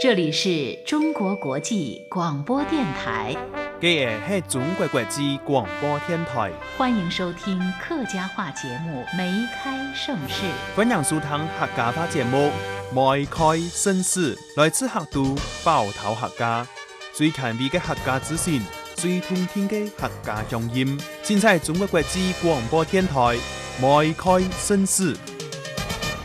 这里是中国国际广播电台， 这是中国国际广播电台， 欢迎收听客家话节目《梅开盛世》。 欢迎收听客家话节目《梅开盛世》，来自客都包头客家，最前卫的客家资讯，最通天的客家乡音，现在中国国际广播电台《梅开盛世》。